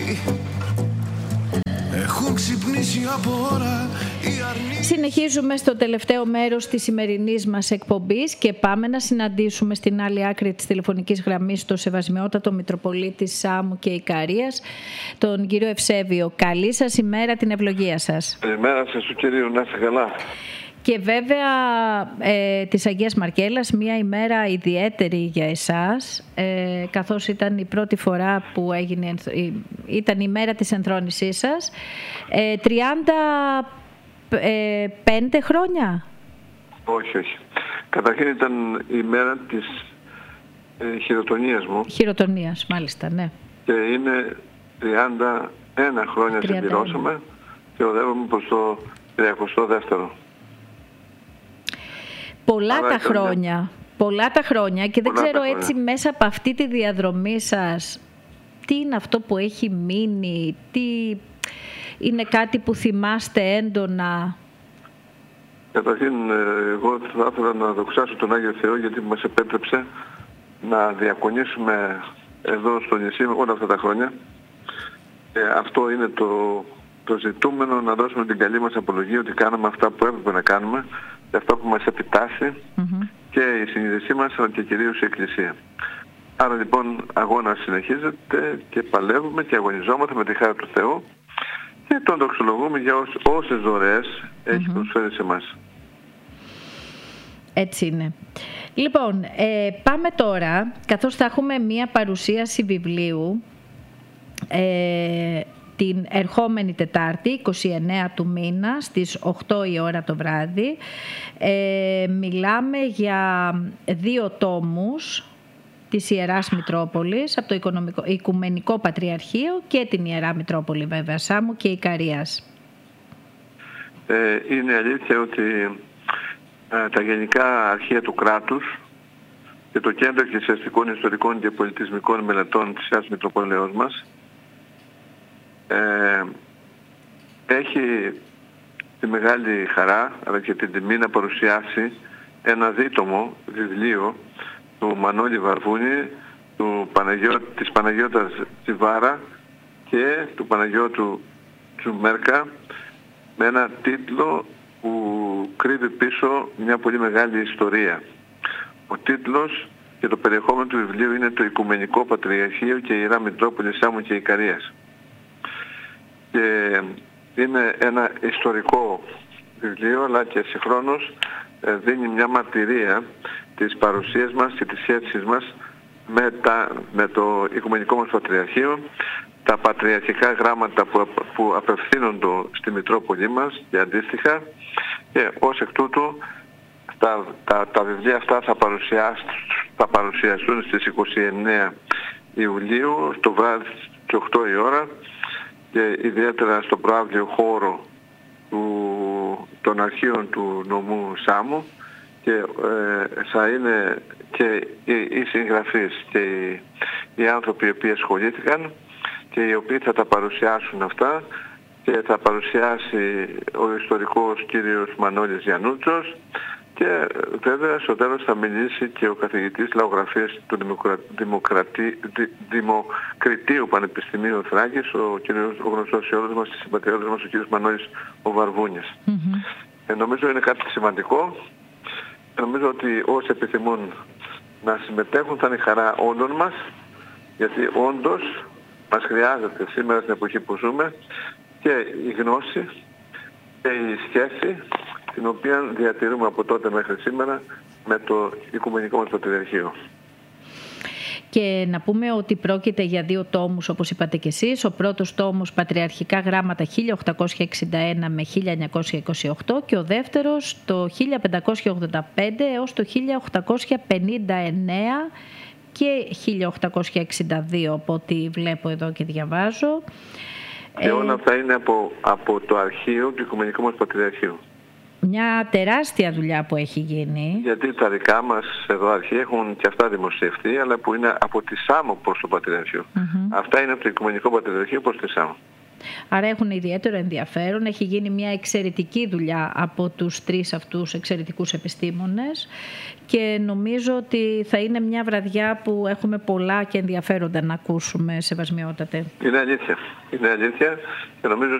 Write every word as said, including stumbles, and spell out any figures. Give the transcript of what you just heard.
Έχουν ξυπνήσει από ώρα οι αρνοί. Συνεχίζουμε στο τελευταίο μέρος της σημερινής μας εκπομπής και πάμε να συναντήσουμε στην άλλη άκρη της τηλεφωνικής γραμμής το Σεβασμιότατο Μητροπολίτη Σάμου και Ικαρίας, τον κύριο Ευσέβιο. Καλή σας ημέρα, την ευλογία σας. Καλημέρα σας του κυρίου, να είστε καλά. Και βέβαια ε, της Αγίας Μαρκέλας, μια ημέρα ιδιαίτερη για εσάς, ε, καθώς ήταν η πρώτη φορά που έγινε, ήταν η μέρα της ενθρόνησής σας. Ε, τριάντα πέντε χρόνια. Όχι, όχι. Καταρχήν ήταν η μέρα της ε, χειροτονίας μου. Χειροτονίας, μάλιστα, ναι. Και είναι τριάντα ένα χρόνια συμπληρώσαμε και οδεύουμε προς το τριακοστό δεύτερο. Πολλά Άρα τα ήταν... χρόνια, πολλά τα χρόνια και δεν πολλά ξέρω χρόνια. Έτσι μέσα από αυτή τη διαδρομή σας τι είναι αυτό που έχει μείνει, τι είναι κάτι που θυμάστε έντονα. Καταρχήν εγώ θα ήθελα να δοξάσω τον Άγιο Θεό γιατί μας επέτρεψε να διακονήσουμε εδώ στο νησί όλα αυτά τα χρόνια. Ε, αυτό είναι το, το ζητούμενο, να δώσουμε την καλή μας απολογία ότι κάναμε αυτά που έπρεπε να κάνουμε και αυτά που μας επιτάσσει mm-hmm. και η συνείδησή μας αλλά και κυρίως η Εκκλησία. Άρα λοιπόν αγώνας συνεχίζεται και παλεύουμε και αγωνιζόμαστε με τη χάρη του Θεού και τον δοξολογούμε για όσ, όσες δωρεές mm-hmm. έχει προσφέρει σε εμάς. Έτσι είναι. Λοιπόν, ε, πάμε τώρα, καθώς θα έχουμε μία παρουσίαση βιβλίου ε, την ερχόμενη Τετάρτη, είκοσι εννέα του μήνα, στις οκτώ η ώρα το βράδυ. Ε, μιλάμε για δύο τόμους της Ιεράς Μητρόπολης, από το Οικονομικό, Οικουμενικό Πατριαρχείο και την Ιερά Μητρόπολη βέβαια, Σάμου και Ικαρίας. Ε, είναι αλήθεια ότι ε, τα γενικά αρχεία του κράτους και το Κέντρο Εκκλησιαστικών Ιστορικών και Πολιτισμικών Μελετών της Ιεράς Μητροπολέως μας Ε, έχει τη μεγάλη χαρά αλλά και την τιμή να παρουσιάσει ένα δίτομο βιβλίο του Μανώλη Βαρβούνη, του Παναγιώ, της Παναγιώτας Τσιβάρα και του Παναγιώτου Τσουμέρκα με ένα τίτλο που κρύβει πίσω μια πολύ μεγάλη ιστορία. Ο τίτλος και το περιεχόμενο του βιβλίου είναι το Οικουμενικό Πατριαρχείο και η Ιερά Μητρόπολη Σάμου και Ικαρίας. Και είναι ένα ιστορικό βιβλίο αλλά και συγχρόνως δίνει μια μαρτυρία της παρουσίας μας και της σχέσης μας με, τα, με το Οικουμενικό μας Πατριαρχείο, τα πατριαρχικά γράμματα που, που απευθύνονται στη Μητρόπολη μας και αντίστοιχα και ως εκ τούτου τα, τα, τα βιβλία αυτά θα, θα παρουσιαστούν στις είκοσι εννέα Ιουλίου το βράδυ στις οκτώ η ώρα και ιδιαίτερα στο προαύλιο χώρο του, των αρχείων του νομού Σάμου και ε, θα είναι και οι, οι συγγραφείς και οι, οι άνθρωποι οι οποίοι ασχολήθηκαν και οι οποίοι θα τα παρουσιάσουν αυτά και θα παρουσιάσει ο ιστορικός κύριος Μανώλης Γιαννούτσος και βέβαια στο τέλος θα μιλήσει και ο καθηγητής λαογραφίας του Δημοκρα... Δημοκρατή... Δη... Δημοκριτίου Πανεπιστημίου Θράκης, ο, κύριος, ο γνωστός σε όλους μας, της συμπατριώτες μας, ο κύριος Μανώλης ο Βαρβούνης. Mm-hmm. Ε, νομίζω είναι κάτι σημαντικό. Νομίζω ότι όσοι επιθυμούν να συμμετέχουν θα είναι χαρά όλων μας, γιατί όντως μας χρειάζεται σήμερα στην εποχή που ζούμε και η γνώση και η σχέση την οποία διατηρούμε από τότε μέχρι σήμερα με το Οικουμενικό μας Πατριαρχείο. Και να πούμε ότι πρόκειται για δύο τόμους όπως είπατε και εσείς. Ο πρώτος τόμος Πατριαρχικά Γράμματα χίλια οκτακόσια εξήντα ένα με χίλια εννιακόσια είκοσι οκτώ και ο δεύτερος το χίλια πεντακόσια ογδόντα πέντε έως το χίλια οκτακόσια πενήντα εννέα και χίλια οκτακόσια εξήντα δύο από ό,τι βλέπω εδώ και διαβάζω. Και όλα αυτά είναι από, από το αρχείο του Οικουμενικού μας Πατριαρχείου. Μια τεράστια δουλειά που έχει γίνει. Γιατί τα δικά μας εδώ αρχεία έχουν και αυτά δημοσιευτεί, αλλά που είναι από τη Σάμο προς το Πατριαρχείο. Mm-hmm. Αυτά είναι από το Οικουμενικό Πατριαρχείο προς τη Σάμο. Άρα έχουν ιδιαίτερο ενδιαφέρον. Έχει γίνει μια εξαιρετική δουλειά από τους τρεις αυτούς εξαιρετικούς επιστήμονες και νομίζω ότι θα είναι μια βραδιά που έχουμε πολλά και ενδιαφέροντα να ακούσουμε, Σεβασμιότατε. Είναι αλήθεια. Είναι αλήθεια και νομίζω